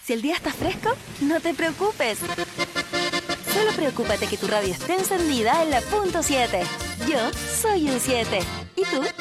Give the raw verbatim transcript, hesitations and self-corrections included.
Si el día está fresco, no te preocupes. Solo preocúpate que tu radio esté encendida en la punto siete. Yo soy un siete. ¿Y tú?